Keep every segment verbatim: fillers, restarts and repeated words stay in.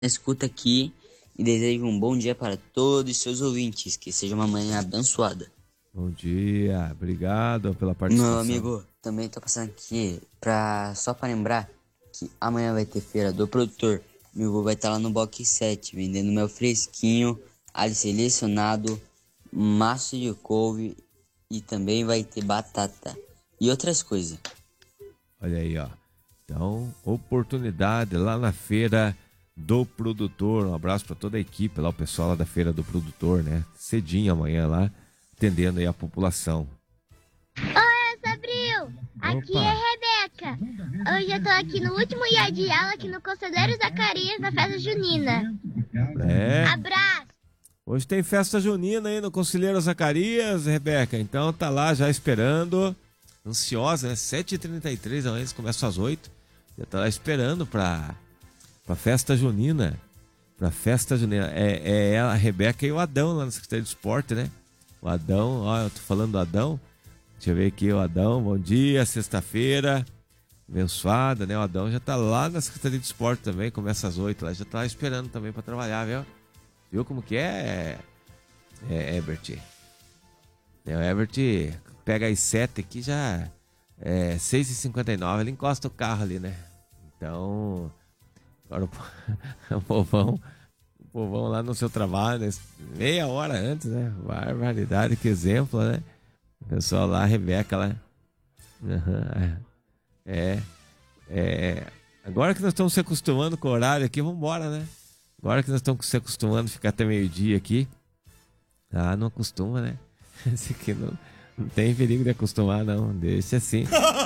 escuta aqui e desejo um bom dia para todos os seus ouvintes, que seja uma manhã abençoada. Bom dia, obrigado pela Meu participação. amigo, também tô passando aqui pra, só para lembrar que amanhã vai ter feira do produtor. Meu avô vai estar lá no Box sete, vendendo mel fresquinho, alho selecionado, massa de couve e também vai ter batata e outras coisas. Olha aí, ó. Então, oportunidade lá na feira do produtor. Um abraço para toda a equipe lá, o pessoal lá da feira do produtor, né? Cedinho amanhã lá, atendendo aí a população. Oi, Sabril! Aqui Opa. é Rebeca. Hoje eu tô aqui no último dia de aula aqui no Conselheiro Zacarias, na festa junina. É. Abraço! Hoje tem festa junina aí no Conselheiro Zacarias, Rebeca. Então tá lá já esperando, ansiosa, né? sete e trinta e três, amanhã eles começam às oito. Já tá lá esperando pra, pra festa junina. Pra festa junina. É, é a Rebeca e o Adão lá na Secretaria de Esporte, né? O Adão, ó, eu tô falando do Adão. Deixa eu ver aqui o Adão. Bom dia, sexta-feira. Abençoada, né? O Adão já tá lá na Secretaria de Esporte também. Começa às oito lá. Já tá lá esperando também pra trabalhar, viu? Viu como que é, é Ebert? É, o Ebert pega as sete aqui já, é seis e cinquenta e nove, ele encosta o carro ali, né? Então, agora o, o povão, o povão lá no seu trabalho, né? Meia hora antes, né? Barbaridade, que exemplo, né? O pessoal lá, a Rebeca lá. Uhum, é, é, agora que nós estamos se acostumando com o horário aqui, vamos embora, né? Agora que nós estamos se acostumando a ficar até meio-dia aqui. Ah, não acostuma, né? Esse aqui não, não tem perigo de acostumar, não. Deixa assim.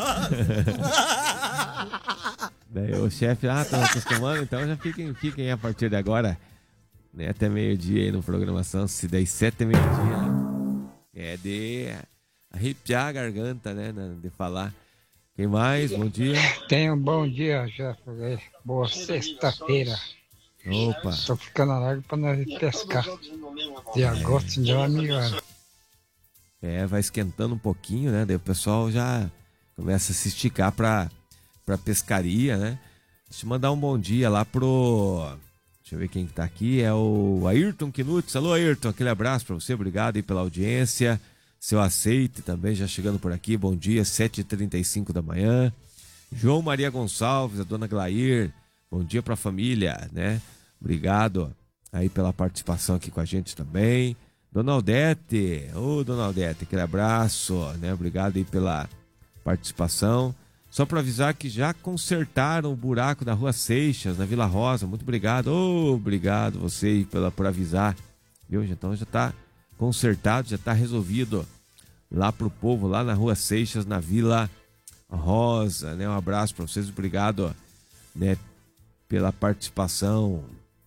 Daí o chefe, ah, estão acostumando, então já fiquem, fiquem a partir de agora, né? Até meio-dia aí no programação. Se das sete a meio-dia, é de arrepiar a garganta, né? De falar. Quem mais? Bom dia. Tenha um bom dia, Jefferson. Boa sexta-feira. Opa. Tô ficando alegre pra nós ir pescar. De agosto, deu uma melhora. É, vai esquentando um pouquinho, né? Daí o pessoal já começa a se esticar pra, pra pescaria, né? Deixa eu mandar um bom dia lá pro... Deixa eu ver quem que tá aqui. É o Ayrton Knutz. Alô, Ayrton. Aquele abraço pra você. Obrigado aí pela audiência. Seu aceite também já chegando por aqui. Bom dia, sete e trinta e cinco da manhã. João Maria Gonçalves, a dona Glair. Bom dia pra família, né? Obrigado aí pela participação aqui com a gente também. Dona Aldete, ô Dona Aldete, aquele abraço, né? Obrigado aí pela participação. Só para avisar que já consertaram o buraco da Rua Seixas, na Vila Rosa. Muito obrigado, ô, obrigado você aí pela, por avisar. Viu? Então já está consertado, já está resolvido lá pro povo, lá na Rua Seixas, na Vila Rosa, né? Um abraço para vocês, obrigado, né? Pela participação.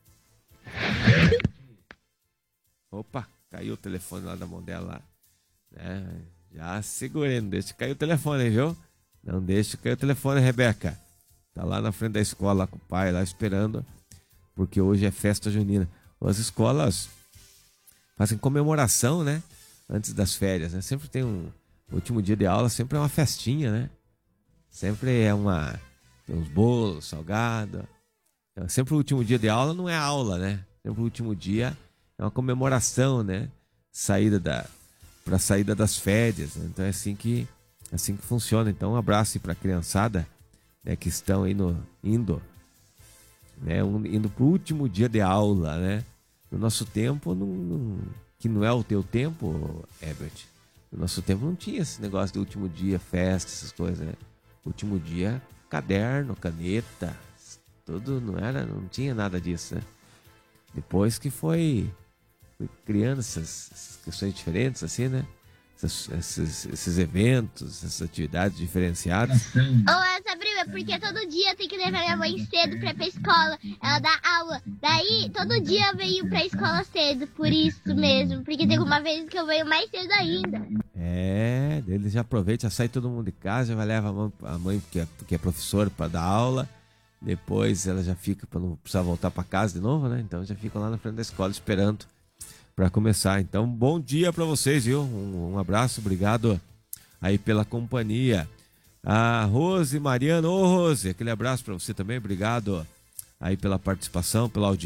Opa, caiu o telefone lá da mão dela, né? Já segurei, não deixa cair o telefone aí, viu? Não deixa cair o telefone, Rebeca. Tá lá na frente da escola, lá com o pai, lá esperando, porque hoje é festa junina. As escolas fazem comemoração, né? Antes das férias, né? Sempre tem um... O último dia de aula sempre é uma festinha, né? Sempre é uma... Tem uns bolos, salgado. Então, sempre o último dia de aula não é aula, né? Sempre o último dia é uma comemoração, né? Saída da... Pra saída das férias, né? Então é assim que... Assim que funciona. Então um abraço para a criançada, né, que estão aí no, indo, né, um, indo para o último dia de aula, né? No nosso tempo, não, não, que não é o teu tempo, Herbert. No nosso tempo não tinha esse negócio de último dia, festa, essas coisas, né? Último dia, caderno, caneta, tudo não era, não tinha nada disso, né? Depois que foi, foi criando essas, essas questões diferentes, assim, né? Esses, esses, esses eventos, essas atividades diferenciadas. Ô, Sabrina, é porque todo dia eu tenho que levar minha mãe cedo pra ir pra escola. Ela dá aula. Daí, todo dia eu venho pra escola cedo, por isso mesmo. Porque tem uma vez que eu venho mais cedo ainda. É, eles já aproveitam, já sai todo mundo de casa, já vai levar a mãe, a mãe porque, é, porque é professora, pra dar aula. Depois ela já fica, pra não precisar voltar pra casa de novo, né? Então já fica lá na frente da escola esperando para começar. Então, bom dia para vocês, viu? Um, um abraço, obrigado aí pela companhia. A Rose Mariano, ô Rose, aquele abraço para você também, obrigado aí pela participação, pela audiência.